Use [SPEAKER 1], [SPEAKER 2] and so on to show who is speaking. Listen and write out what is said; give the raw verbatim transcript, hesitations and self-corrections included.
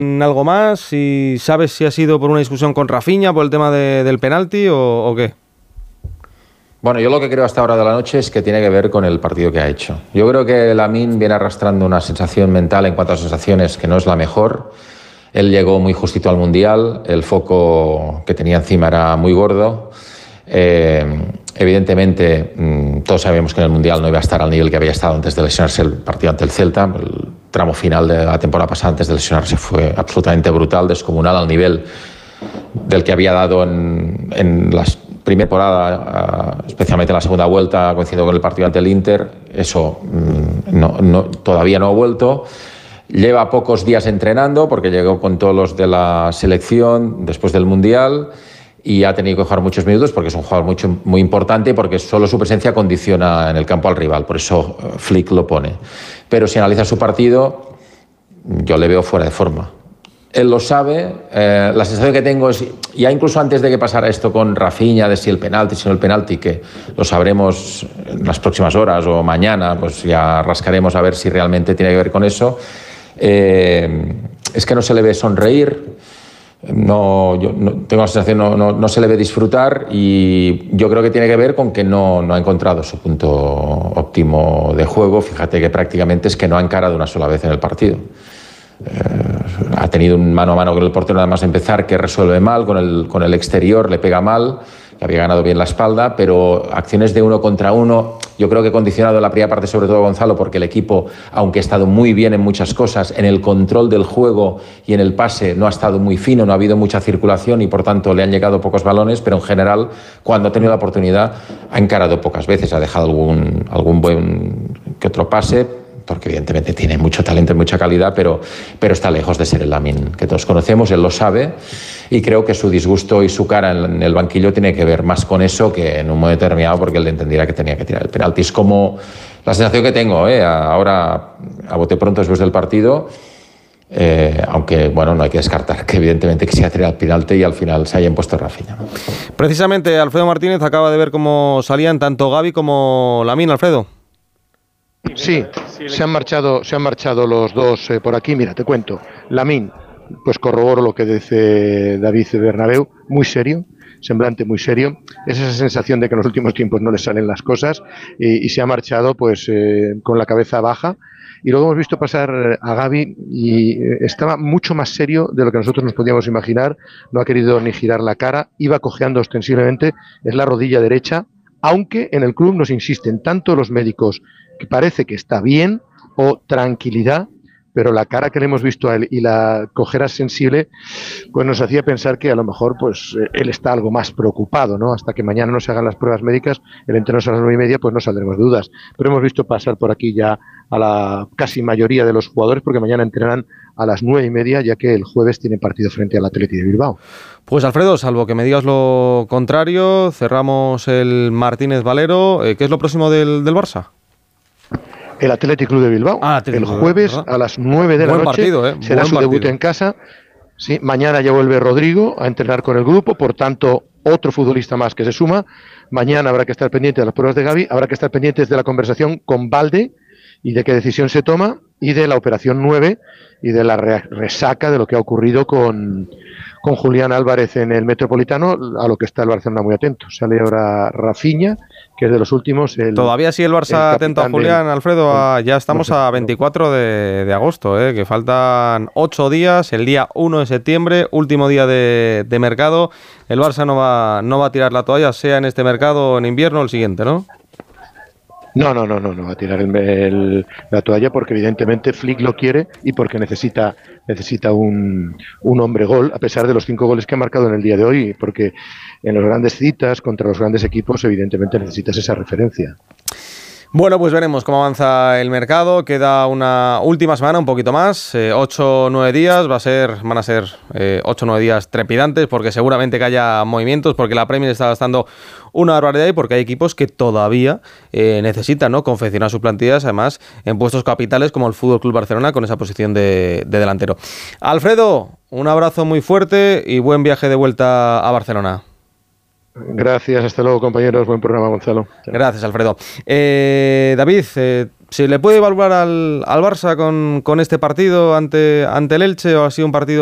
[SPEAKER 1] algo más? ¿Y sabes si ha sido por una discusión con Rafinha por el tema de, del penalti o, o qué?
[SPEAKER 2] Bueno, yo lo que creo hasta ahora de la noche es que tiene que ver con el partido que ha hecho. Yo creo que Lamine viene arrastrando una sensación mental en cuanto a sensaciones que no es la mejor. Él llegó muy justito al Mundial, el foco que tenía encima era muy gordo. Eh, evidentemente, mmm, todos sabíamos que en el Mundial no iba a estar al nivel que había estado antes de lesionarse el partido ante el Celta. El tramo final de la temporada pasada antes de lesionarse fue absolutamente brutal, descomunal al nivel del que había dado en, en las primera temporada, especialmente en la segunda vuelta, coincidiendo con el partido ante el Inter. Eso mmm, no, no, todavía no ha vuelto. Lleva pocos días entrenando porque llegó con todos los de la selección después del Mundial y ha tenido que jugar muchos minutos porque es un jugador mucho, muy importante y porque solo su presencia condiciona en el campo al rival. Por eso Flick lo pone. Pero si analiza su partido, yo le veo fuera de forma. Él lo sabe. Eh, la sensación que tengo es, ya incluso antes de que pasara esto con Rafinha, de si el penalti, si no el penalti, que lo sabremos en las próximas horas o mañana, pues ya rascaremos a ver si realmente tiene que ver con eso. Eh, es que no se le ve sonreír, no, yo no, tengo la sensación no, no, no se le ve disfrutar y yo creo que tiene que ver con que no, no ha encontrado su punto óptimo de juego. Fíjate que prácticamente es que no ha encarado una sola vez en el partido. Eh, ha tenido un mano a mano con el portero nada más empezar que resuelve mal, con el, con el exterior le pega mal, le había ganado bien la espalda, pero acciones de uno contra uno yo creo que he condicionado la primera parte sobre todo Gonzalo porque el equipo, aunque ha estado muy bien en muchas cosas, en el control del juego y en el pase no ha estado muy fino, no ha habido mucha circulación y por tanto le han llegado pocos balones, pero en general cuando ha tenido la oportunidad ha encarado pocas veces, ha dejado algún, algún buen que otro pase, porque evidentemente tiene mucho talento y mucha calidad, pero, pero está lejos de ser el Lamine que todos conocemos, él lo sabe, y creo que su disgusto y su cara en el banquillo tiene que ver más con eso que en un momento determinado, porque él entendiera que tenía que tirar el penalti. Es como la sensación que tengo, ¿eh? ahora, a bote pronto después del partido, eh, aunque bueno, no hay que descartar que evidentemente quisiera tirar el penalti y al final se haya impuesto Rafinha, ¿no?
[SPEAKER 1] Precisamente, Alfredo Martínez acaba de ver cómo salían tanto Gavi como Lamine, Alfredo.
[SPEAKER 3] Sí, se han marchado, se han marchado los dos eh, por aquí. Mira, te cuento. Lamine, pues corroboro lo que dice David Bernabéu, muy serio, semblante muy serio. Es esa sensación de que en los últimos tiempos no le salen las cosas y, y se ha marchado pues eh, con la cabeza baja. Y luego hemos visto pasar a Gavi y estaba mucho más serio de lo que nosotros nos podíamos imaginar. No ha querido ni girar la cara, iba cojeando ostensiblemente, es la rodilla derecha, aunque en el club nos insisten tanto los médicos que parece que está bien o tranquilidad, pero la cara que le hemos visto a él y la cojera sensible pues nos hacía pensar que a lo mejor pues él está algo más preocupado, ¿no? Hasta que mañana no se hagan las pruebas médicas, el entreno es a las nueve y media, pues no saldremos de dudas. Pero hemos visto pasar por aquí ya a la casi mayoría de los jugadores porque mañana entrenarán a las nueve y media, ya que el jueves tienen partido frente al Athletic de Bilbao.
[SPEAKER 1] Pues Alfredo, salvo que me digas lo contrario, cerramos el Martínez Valero. ¿Qué es lo próximo del, del Barça?
[SPEAKER 3] El Athletic Club de Bilbao, ah, el jueves ¿verdad? A las nueve de la
[SPEAKER 1] Buen
[SPEAKER 3] noche
[SPEAKER 1] partido, ¿eh?
[SPEAKER 3] será
[SPEAKER 1] Buen
[SPEAKER 3] su
[SPEAKER 1] partido.
[SPEAKER 3] debut en casa. Sí, mañana ya vuelve Rodrigo a entrenar con el grupo, por tanto otro futbolista más que se suma. Mañana habrá que estar pendiente de las pruebas de Gavi, habrá que estar pendientes de la conversación con Balde y de qué decisión se toma y de la operación nueve y de la re- resaca de lo que ha ocurrido con, con Julián Álvarez en el Metropolitano, a lo que está el Barcelona muy atento. Sale ahora Rafinha, que es de los últimos. El,
[SPEAKER 1] Todavía sí el Barça el atento a Julián, del, Alfredo, a, ya estamos no sé, a veinticuatro de, de agosto, eh, que faltan ocho días, el día uno de septiembre, último día de, de mercado. El Barça no va, no va a tirar la toalla, sea en este mercado en invierno o el siguiente, ¿no?
[SPEAKER 3] No, no, no, no, no va a tirar el, el, la toalla porque evidentemente Flick lo quiere y porque necesita necesita un, un hombre gol, a pesar de los cinco goles que ha marcado en el día de hoy, porque en las grandes citas contra los grandes equipos evidentemente necesitas esa referencia.
[SPEAKER 1] Bueno, pues veremos cómo avanza el mercado. Queda una última semana, un poquito más, eh, ocho o nueve días. Va a ser, van a ser eh, ocho o nueve días trepidantes, porque seguramente que haya movimientos, porque la Premier está gastando una barbaridad y porque hay equipos que todavía eh, necesitan, ¿no?, confeccionar sus plantillas, además en puestos capitales como el Fútbol Club Barcelona, con esa posición de, de delantero. Alfredo, un abrazo muy fuerte y buen viaje de vuelta a Barcelona.
[SPEAKER 3] Gracias, hasta luego compañeros, buen programa Gonzalo.
[SPEAKER 1] Gracias Alfredo. Eh, David, eh, ¿Se le puede evaluar al, al Barça con, con este partido ante, ante el Elche o ha sido un partido